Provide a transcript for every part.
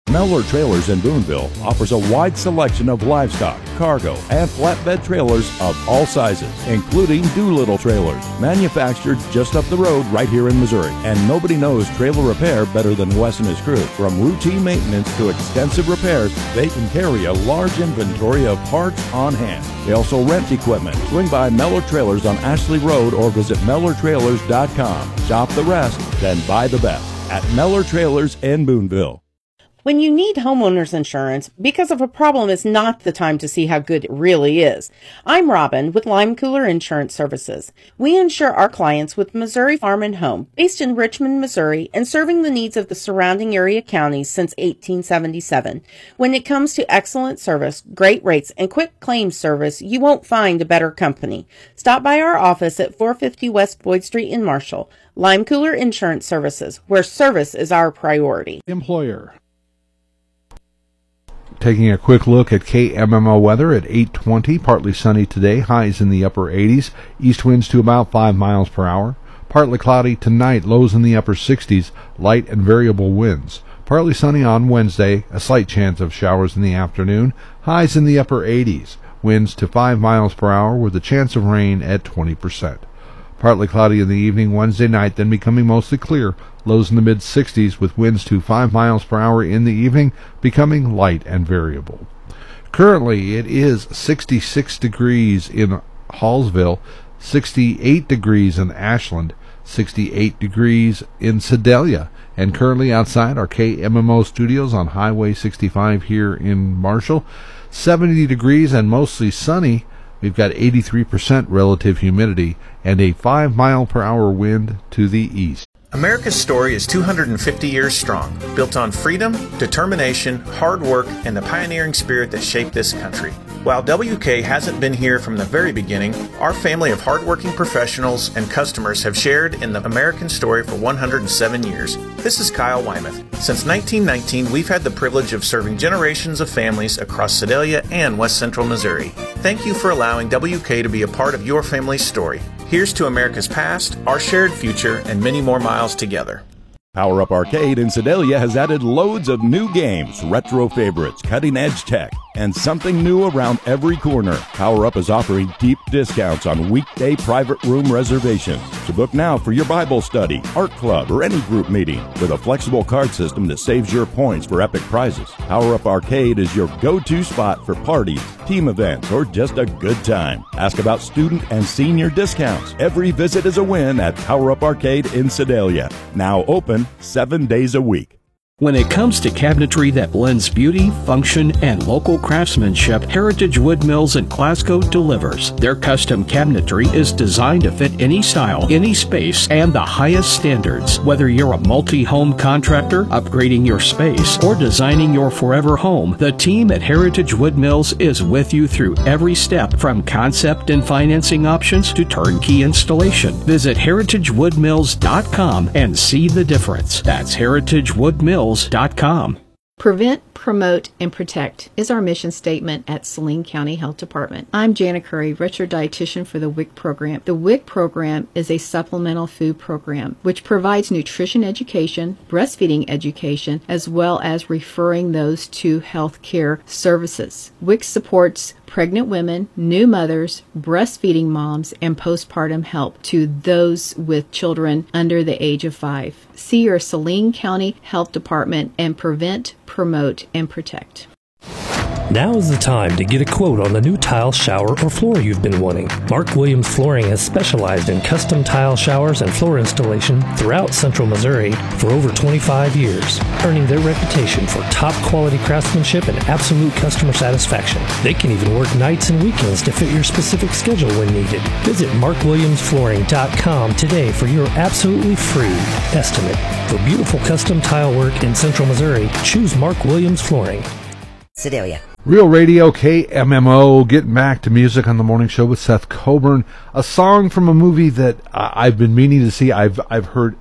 Mellor Trailers in Boonville offers a wide selection of livestock, cargo, and flatbed trailers of all sizes, including Doolittle trailers, manufactured just up the road right here in Missouri. And nobody knows trailer repair better than Wes and his crew. From routine maintenance to extensive repairs, they can carry a large inventory of parts on hand. They also rent equipment. Swing by Mellor Trailers on Ashley Road or visit MellorTrailers.com. Shop the rest, then buy the best at Mellor Trailers in Boonville. When you need homeowners insurance, because of a problem is not the time to see how good it really is. I'm Robin with Lime Cooler Insurance Services. We insure our clients with Missouri Farm and Home, based in Richmond, Missouri, and serving the needs of the surrounding area counties since 1877. When it comes to excellent service, great rates, and quick claims service, you won't find a better company. Stop by our office at 450 West Boyd Street in Marshall. Lime Cooler Insurance Services, where service is our priority. Employer. Taking a quick look at KMMO weather at 8:20, partly sunny today, highs in the upper 80s, east winds to about 5 miles per hour. Partly cloudy tonight, lows in the upper 60s, light and variable winds. Partly sunny on Wednesday, a slight chance of showers in the afternoon, highs in the upper 80s, winds to 5 miles per hour with a chance of rain at 20%. Partly cloudy in the evening Wednesday night, then becoming mostly clear, lows in the mid-60s with winds to 5 miles per hour in the evening, becoming light and variable. Currently, it is 66 degrees in Hallsville, 68 degrees in Ashland, 68 degrees in Sedalia, and currently outside our KMMO studios on Highway 65 here in Marshall, 70 degrees and mostly sunny. We've got 83% relative humidity and a 5 mile per hour wind to the east. America's story is 250 years strong, built on freedom, determination, hard work, and the pioneering spirit that shaped this country. While WK hasn't been here from the very beginning, our family of hardworking professionals and customers have shared in the American story for 107 years. This is Kyle Wymuth. Since 1919, we've had the privilege of serving generations of families across Sedalia and West Central Missouri. Thank you for allowing WK to be a part of your family's story. Here's to America's past, our shared future, and many more miles together. Power Up Arcade in Sedalia has added loads of new games, retro favorites, cutting-edge tech, and something new around every corner. Power Up is offering deep discounts on weekday private room reservations. So book now for your Bible study, art club, or any group meeting with a flexible card system that saves your points for epic prizes. Power Up Arcade is your go-to spot for parties, team events, or just a good time. Ask about student and senior discounts. Every visit is a win at Power Up Arcade in Sedalia. Now open 7 days a week. When it comes to cabinetry that blends beauty, function, and local craftsmanship, Heritage Wood Mills in Glasgow delivers. Their custom cabinetry is designed to fit any style, any space, and the highest standards. Whether you're a multi-home contractor, upgrading your space, or designing your forever home, the team at Heritage Wood Mills is with you through every step, from concept and financing options to turnkey installation. Visit heritagewoodmills.com and see the difference. That's heritagewoodmills.com. Prevent, promote, and protect is our mission statement at Saline County Health Department. I'm Jana Curry, registered dietitian for the WIC program. The WIC program is a supplemental food program which provides nutrition education, breastfeeding education, as well as referring those to health care services. WIC supports pregnant women, new mothers, breastfeeding moms, and postpartum help to those with children under the age of 5. See your Saline County Health Department and prevent, promote, and protect. Now is the time to get a quote on the new tile, shower, or floor you've been wanting. Mark Williams Flooring has specialized in custom tile showers and floor installation throughout Central Missouri for over 25 years, earning their reputation for top quality craftsmanship and absolute customer satisfaction. They can even work nights and weekends to fit your specific schedule when needed. Visit markwilliamsflooring.com today for your absolutely free estimate. For beautiful custom tile work in Central Missouri, choose Mark Williams Flooring. Sedalia. Real Radio KMMO, getting back to music on the morning show with Seth Coburn. A song from a movie that I've been meaning to see. I've heard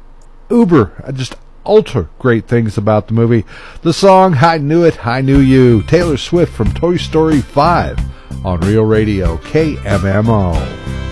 just ultra great things about the movie. The song, I Knew It, I Knew You. Taylor Swift from Toy Story 5 on Real Radio KMMO.